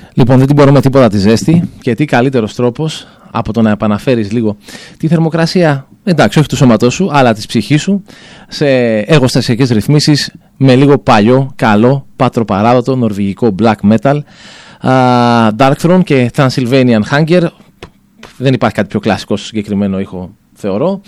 Λοιπόν, δεν την μπορούμε τίποτα τη ζέστη και τι καλύτερος τρόπος από το να επαναφέρεις λίγο τη θερμοκρασία, εντάξει, όχι του σώματός σου, αλλά της ψυχής σου, σε εργοστασιακές ρυθμίσεις με λίγο παλιό, καλό, πατροπαράδοτο, νορβηγικό black metal, Darkthrone και Transylvanian Hunger. Δεν υπάρχει κάτι πιο κλασικό στο συγκεκριμένο ήχο, θεωρώ.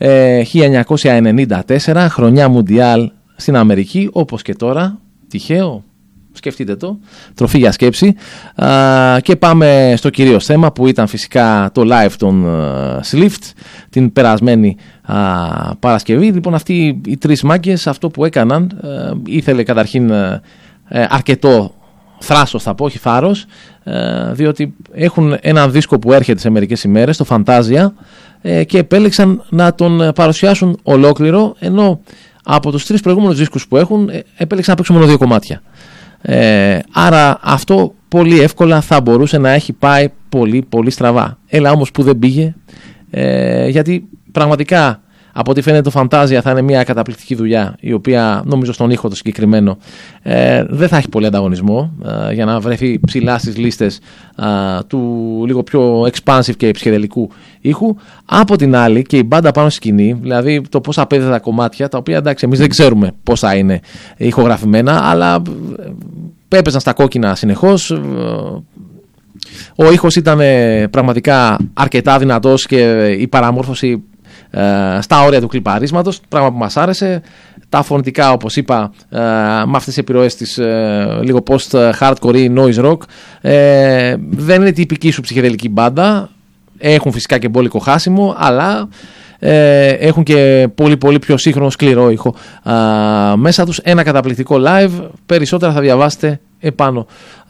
1994, χρονιά Μουντιάλ στην Αμερική, όπως και τώρα. Τυχαίο? Σκεφτείτε το, τροφή για σκέψη. Και πάμε στο κυρίως θέμα, που ήταν φυσικά το live των Slift την περασμένη Παρασκευή. Λοιπόν, αυτοί οι τρεις μάγκες αυτό που έκαναν, ήθελε καταρχήν αρκετό θράσος, θα πω, όχι θάρρος, διότι έχουν έναν δίσκο που έρχεται σε μερικές ημέρες, το Fantasia, και επέλεξαν να τον παρουσιάσουν ολόκληρο, ενώ από τους τρεις προηγούμενους δίσκους που έχουν επέλεξαν να παίξουν μόνο 2 κομμάτια. Άρα αυτό πολύ εύκολα θα μπορούσε να έχει πάει πολύ πολύ στραβά. Έλα όμως που δεν πήγε, γιατί πραγματικά από ό,τι φαίνεται το Fantasia θα είναι μια καταπληκτική δουλειά, η οποία νομίζω στον ήχο το συγκεκριμένο δεν θα έχει πολύ ανταγωνισμό για να βρεθεί ψηλά στις λίστες του λίγο πιο expansive και ψυχεδελικού ήχου. Από την άλλη και η μπάντα πάνω στη σκηνή, δηλαδή το πώς απέδεται τα κομμάτια, τα οποία εντάξει εμείς δεν ξέρουμε πόσα είναι ηχογραφημένα, αλλά έπαιζαν στα κόκκινα συνεχώς. Ο ήχος ήταν πραγματικά αρκετά δυνατός και η παραμόρφωση στα όρια του κλιπαρίσματος, πράγμα που μας άρεσε. Τα φωνητικά, όπως είπα, με αυτές τις επιρροές της λίγο post-hardcore ή noise rock, δεν είναι τυπική σου ψυχεδελική μπάντα. Έχουν φυσικά και μπόλικο χάσιμο, αλλά έχουν και πολύ πολύ πιο σύγχρονο σκληρό ήχο μέσα τους. Ένα καταπληκτικό live, περισσότερα θα διαβάσετε επάνω